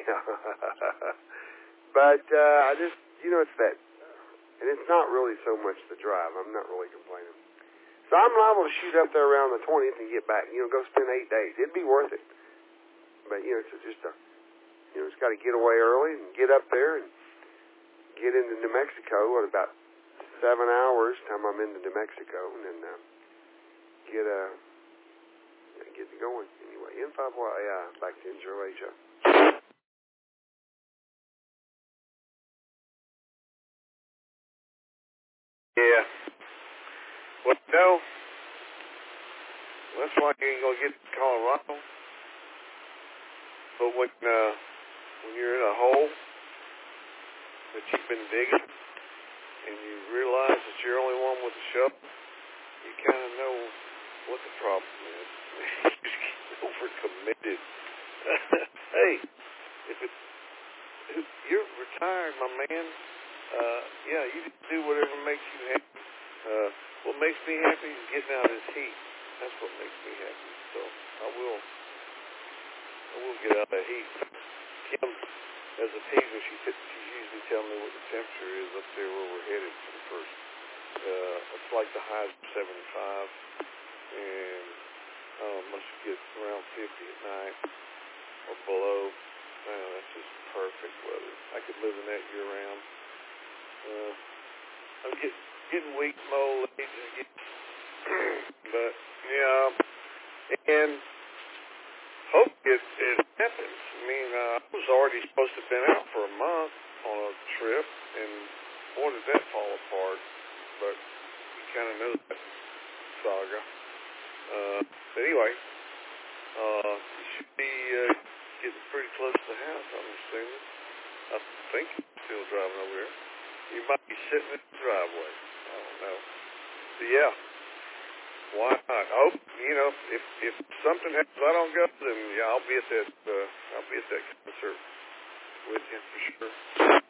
But I just, it's that, and it's not really so much the drive. I'm not really complaining. So I'm liable to shoot up there around the 20th and get back, go spend 8 days. It'd be worth it. But, it's just it's got to get away early and get up there and get into New Mexico at about 7 hours time I'm into New Mexico, and then get going. Anyway, N5YI, back to Intro Asia. Yeah. Well, no. That's why you ain't going to get to Colorado. But when you're in a hole that you've been digging and you realize that you're the only one with a shovel, you kind of know what the problem is. You just get overcommitted. Hey, you're retired, my man. Yeah, you can do whatever makes you happy. What makes me happy is getting out of this heat. That's what makes me happy. So I will get out of the heat. Kim, as a teaser, she's usually telling me what the temperature is up there where we're headed for the first. It's like the high is 75, and must get around 50 at night or below. That's just perfect weather. I could live in that year round. I'm getting weak from old age, but yeah, and hope it happens. I mean, I was already supposed to have been out for a month on a trip, and boy, did that fall apart. But you kind of know that saga. But anyway, you should be getting pretty close to the house, I'm assuming. I think you're still driving over here. You might be sitting in the driveway. I don't know. But yeah, why not? I hope, if something happens, I don't go, then yeah, I'll be at that concert with you for sure.